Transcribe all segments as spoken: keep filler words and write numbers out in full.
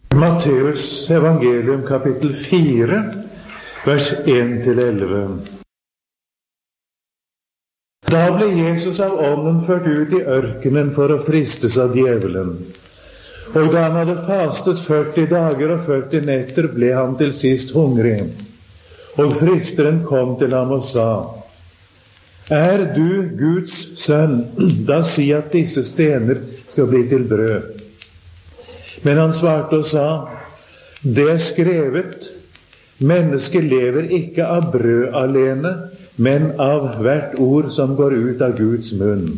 Matteus evangelium kapittel fire, vers en til elleve. Da ble Jesus av ånden ført ut i ørkenen for å fristes av djevelen. Og da han hadde fastet førti dager og førti netter, ble han til sist hungrig. Og fristeren kom til ham og sa: Er du Guds sønn, da si at disse stener skal bli til brød. Men han svarte og sa: Det er skrevet, mennesket lever ikke av brød alene, men av hvert ord som går ut av Guds munn.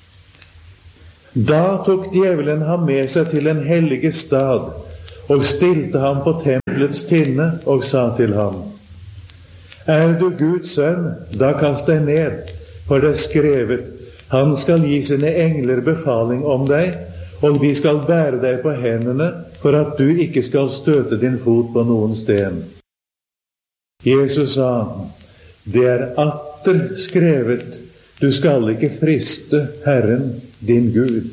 Da tok djevelen ham med seg til en hellige stad, og stilte ham på tempelets tinne, og sa til ham: Er du Guds sønn, da kast deg ned, for det er skrevet, han skal gi sine engler befaling om deg, og de skal bære deg på hendene, for at du ikke skal støte din fot på noen sten. Jesus sa: Det er atter skrevet, du skal ikke friste Herren, din Gud.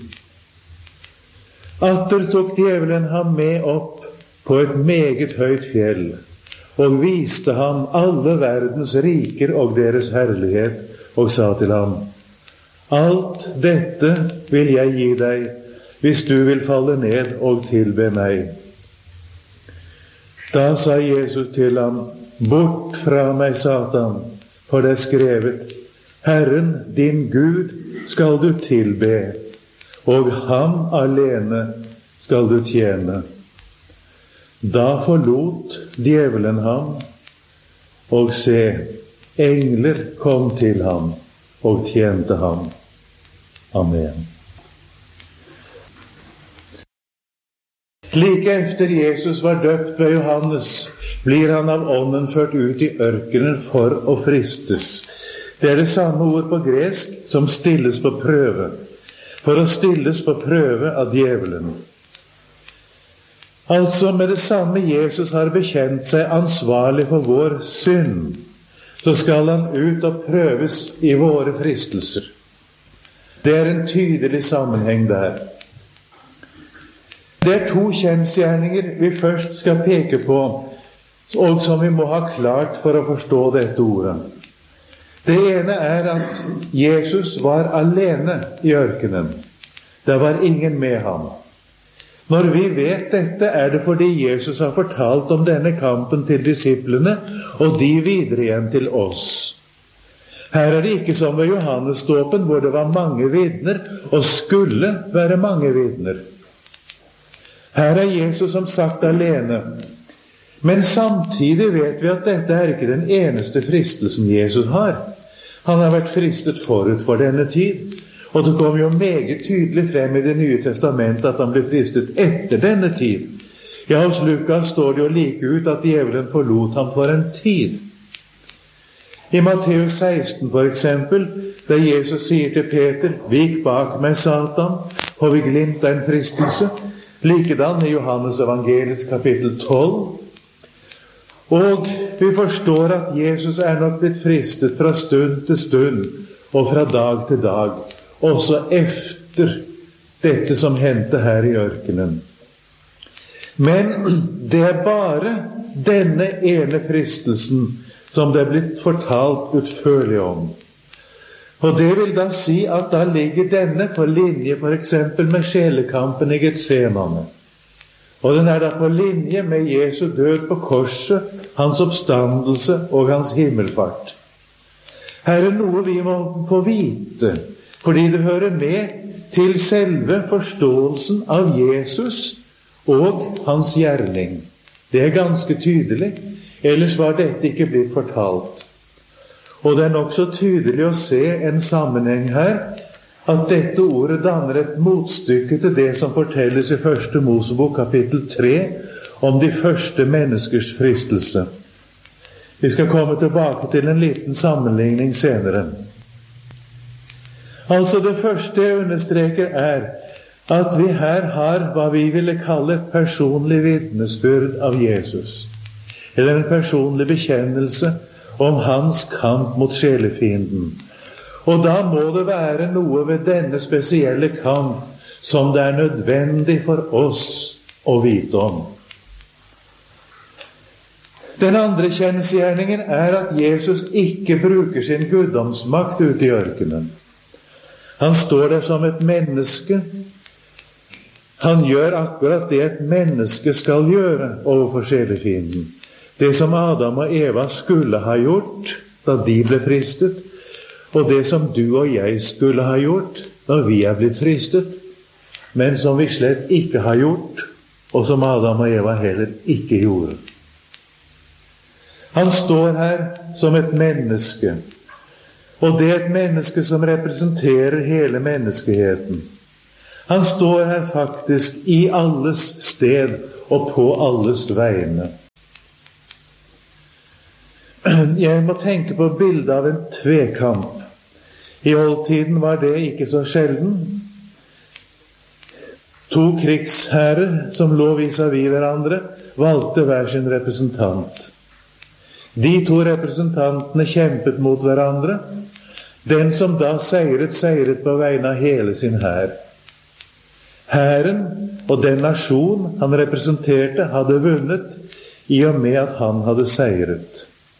Atter tok djevelen ham med opp på et meget høyt fjell, og viste ham alle verdens riker og deres herlighet, og sa til ham: Alt dette vil jeg gi deg, hvis du vil falle ned og tilbe meg. Da sa Jesus til ham: Bort fra meg, Satan, for det er skrevet, Herren, din Gud, skal du tilbe, og ham alene skal du tjene. Da forlot djevelen ham, og se, engler kom til ham og tjente ham. Amen. Like efter Jesus var døpt ved Johannes, blir han av ånden ført ut i ørkenen for å fristes. Det er det samme ord på gresk som stilles på prøve, for å stilles på prøve av djevelen. Altså med det samme Jesus har bekjent seg ansvarlig for vår synd, så skal han ut og prøves i våre fristelser. Det er en tydelig sammenheng der. Det er to kjensgjerninger vi først skal peke på, og som vi må ha klart for å forstå dette ordet. Det ene er at Jesus var alene i ørkenen. Det var ingen med ham. Når vi vet dette, er det fordi Jesus har fortalt om denne kampen til disiplene, og de videre igjen til oss. Her er det ikke som ved Johannesdåpen, hvor det var mange vitner, og skulle være mange vitner. Her er Jesus som sagt alene. Men samtidig vet vi at dette er ikke den eneste fristelsen Jesus har. Han har vært fristet forut for denne tid, og det kommer jo meget tydelig frem i Det nye testamentet at han ble fristet etter denne tid. Ja, hos Lukas står det jo like ut at djevelen forlot ham for en tid. I Matteus seksten for eksempel, der Jesus sier til Peter: Vik bak meg, Satan, for vi glimt av en fristelse. Likedan i Johannes evangeliets kapittel tolv. Og vi forstår at Jesus er nok blitt fristet fra stund til stund og fra dag til dag, også efter dette som hendte her i ørkenen. Men det er bare denne ene fristelsen som det er blitt fortalt utførlig om. Og det vil da si at da ligger denne på linje for eksempel med sjelekampen i Getsemane. Og den er da på linje med Jesu død på korset, hans oppstandelse og hans himmelfart. Her er noe vi må få vite, fordi det hører med til selve forståelsen av Jesus og hans gjerning. Det er ganske tydelig, ellers var dette ikke blitt fortalt. Og det er nok så tydelig å se en sammenheng her, at dette ordet danner et motstykke til det som fortelles i første Mosebok kapittel tre om de første menneskers fristelse. Vi skal komme tilbake til en liten sammenligning senere. Altså det første jeg understreker er at vi her har hva vi ville kalle et personlig vitnesbyrd av Jesus, eller en personlig bekjennelse om hans kamp mot sjelefienden. Og da må det være noe ved denne spesielle kamp som det er nødvendig for oss å vite om. Den andre kjensgjerningen er at Jesus ikke bruker sin guddomsmakt ute i ørkenen. Han står der som et menneske. Han gjør akkurat det et menneske skal gjøre overfor sjelefienden. Det som Adam og Eva skulle ha gjort da de ble fristet, og det som du og jeg skulle ha gjort når vi er blitt fristet, men som vi slett ikke har gjort, og som Adam og Eva heller ikke gjorde. Han står her som et menneske, og det er et menneske som representerer hele menneskeheten. Han står her faktisk i alles sted og på alles vegne. Jeg må tenke på bildet av en tvekamp. I oldtiden var det ikke så sjelden. To krigsherrer som lå vis-à-vis hverandre, valgte hver sin representant. De to representantene kjempet mot hverandre. Den som da seiret, seiret på vegne av hele sin hær. Hæren og den nasjon han representerte hadde vunnet i og med at han hadde seiret.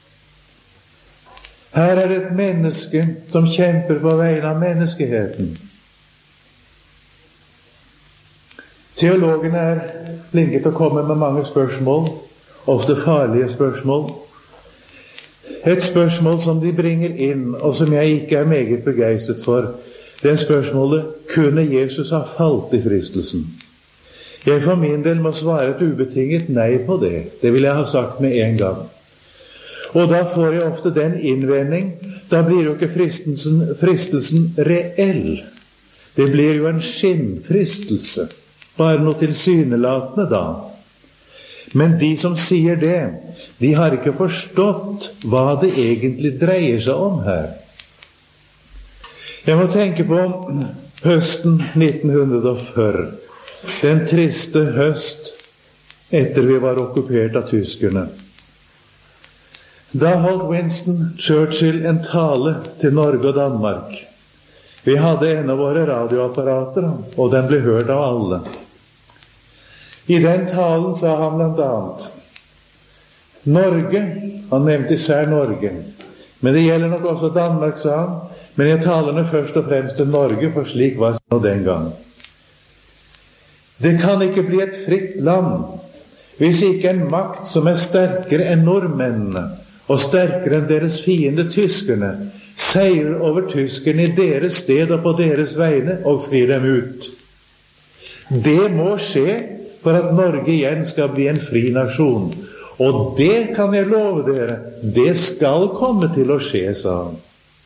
Her er det et menneske som kjemper på vegne av menneskeheten. Teologene er flinke til å komme med mange spørsmål, ofte farlige spørsmål. Et spørsmål som de bringer inn, og som jeg ikke er meget begeistret for, det er spørsmålet: kunne Jesus ha falt i fristelsen? Jeg for min del må svare et ubetinget nei på det. Det vil jeg ha sagt med en gang. Og da får jeg ofte den innvending: da blir jo ikke fristelsen, fristelsen reell. Det blir jo en skinnfristelse. Bare noe tilsynelatende da. Men de som sier det, de har ikke forstått hva det egentlig dreier seg om her. Jeg må tenke på høsten nitten førti, den triste høst etter vi var okkupert av tyskerne. Da holdt Winston Churchill en tale til Norge og Danmark. Vi hadde en av våre radioapparater, og den ble hørt av alle. I den talen sa han blant annet: Norge, han nevnte især Norge, men det gjelder nok også Danmark, sa han, men jeg taler nå først og fremst til Norge, for slik var det den gang. Det kan ikke bli et fritt land hvis ikke en makt som er sterkere enn nordmennene og sterkere enn deres fiende tyskerne seirer over tyskerne i deres sted og på deres vegne og frir dem ut. Det må skje for at Norge igjen skal bli en fri nasjon. Og det kan jeg love dere, det skal komme til å skje, sa han.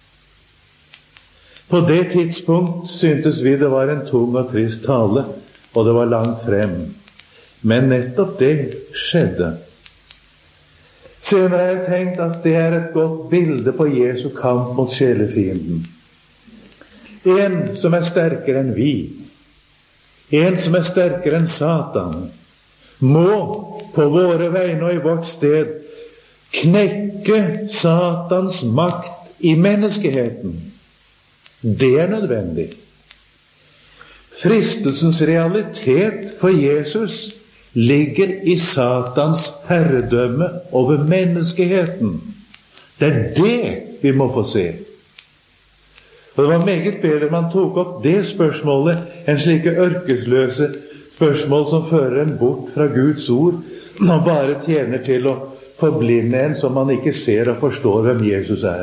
På det tidspunkt syntes vi det var en tung og trist tale, og det var langt frem. Men nettopp det skjedde. Senere har jeg tenkt at det er et godt bilde på Jesu kamp mot sjelefienden. En som er sterkere enn vi, en som er sterkere enn Satan, må på våre vegne og i vårt sted knekke Satans makt i menneskeheten. Det er nødvendig. Fristelsens realitet for Jesus ligger i Satans herredømme over menneskeheten. Det er det vi må få se. Og det var meget bedre man tok opp det spørsmålet enn slike ørkesløse spørsmål som fører en bort fra Guds ord og bare tjener til å forblinde en som man ikke ser og forstår hvem Jesus er.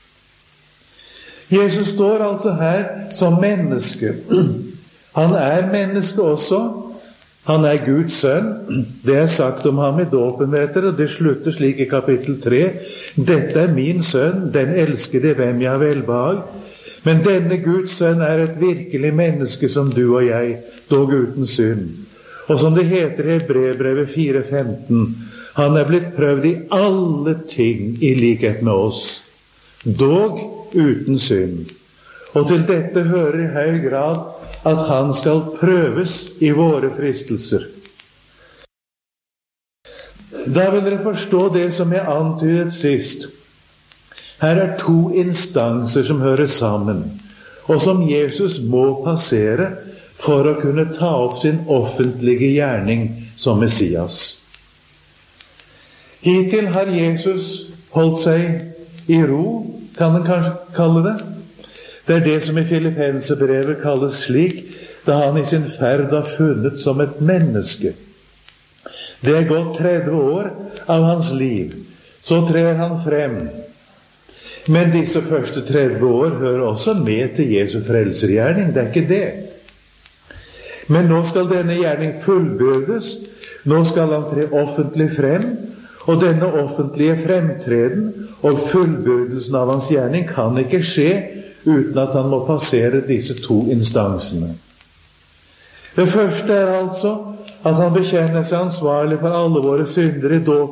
Jesus står altså her som menneske. Han er menneske også. Han er Guds sønn. Det er sagt om ham i dåpen, vet dere, og det slutter slik i kapittel tre. Dette er min sønn, den elskede, hvem jeg har velbehag. Men denne Guds sønn er et virkelig menneske som du og jeg, dog uten synd. Og som det heter i Hebreerbrevet fire femten, han er blitt prøvd i alle ting i likhet med oss, dog uten synd. Og til dette hører i høy grad at han skal prøves i våre fristelser. Da vil dere forstå det som jeg antydet sist. Her er to instanser som hører sammen, og som Jesus må passere for å kunne ta opp sin offentlige gjerning som Messias. Hittil har Jesus holdt seg i ro, kan man kanskje kalle det. Det er det som i Filippenserbrevet kalles slik, da han i sin ferd har funnet som et menneske. Det er gått tretti år av hans liv, så trer han frem. Men disse første tretti år hører også med til Jesu frelsergjerning, det er ikke det. Men nå skal denne gjerning fullbyrdes, nå skal han tre offentlig frem, og denne offentlige fremtreden og fullbyrdelsen av hans gjerning kan ikke skje uten at han må passere disse to instansene. Det første er altså at han bekjenner seg ansvarlig for alle våre synder i dåpen,